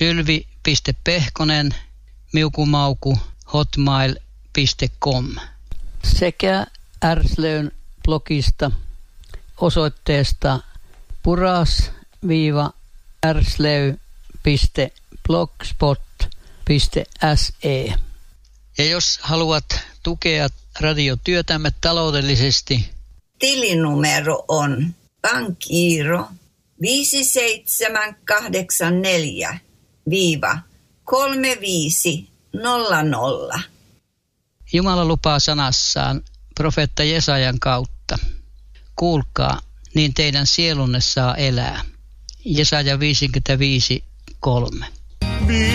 sylvi.pehkonen@hotmail.com sekä Ärslöyn blogista osoitteesta puras-ärslöy.blogspot.se. Ja jos haluat tukea radiotyötämme taloudellisesti, tilinumero on pankkiiro 5784-3500. Jumala lupaa sanassaan profeetta Jesajan kautta. Kuulkaa, niin teidän sielunne saa elää. Jesaja 55:3.